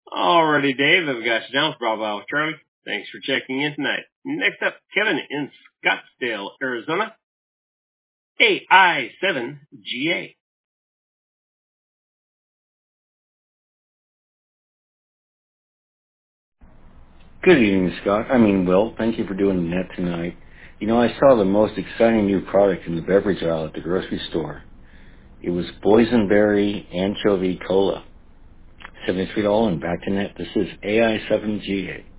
Alrighty, Dave, I've got you down for Bravo Charlie. Thanks for checking in tonight. Next up, Kevin in Scottsdale, Arizona. AI7GA. Good evening, Scott. Will. Thank you for doing that tonight. I saw the most exciting new product in the beverage aisle at the grocery store. It was boysenberry anchovy cola. $73 and back to net. This is AI7GA.